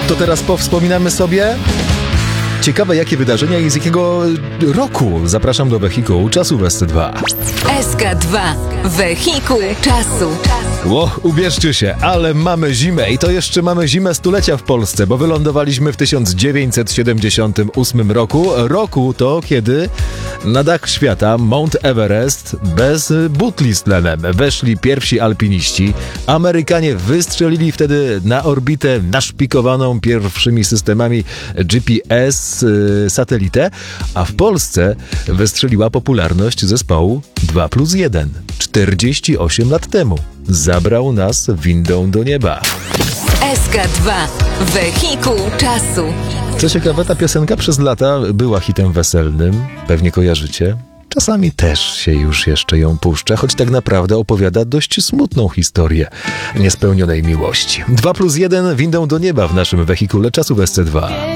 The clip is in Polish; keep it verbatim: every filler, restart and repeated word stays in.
To teraz powspominamy sobie... Ciekawe, jakie wydarzenia i z jakiego roku. Zapraszam do Wehikułu Czasu w S C dwa. S K dwa. Wehikuł Czasu. Ło, ubierzcie się, ale mamy zimę i to jeszcze mamy zimę stulecia w Polsce, bo wylądowaliśmy w tysiąc dziewięćset siedemdziesiątym ósmym roku. Roku to, kiedy na dach świata Mount Everest bez butli z tlenem weszli pierwsi alpiniści. Amerykanie wystrzelili wtedy na orbitę naszpikowaną pierwszymi systemami G P S satelitę, a w Polsce wystrzeliła popularność zespołu dwa plus jeden. czterdzieści osiem lat temu. Zabrał nas windą do nieba. S K dwa. Wehikuł Czasu. Co ciekawe, ta piosenka przez lata była hitem weselnym. Pewnie kojarzycie. Czasami też się już jeszcze ją puszcza, choć tak naprawdę opowiada dość smutną historię niespełnionej miłości. dwa plus jeden windą do nieba w naszym Wehikule Czasu w S C dwa.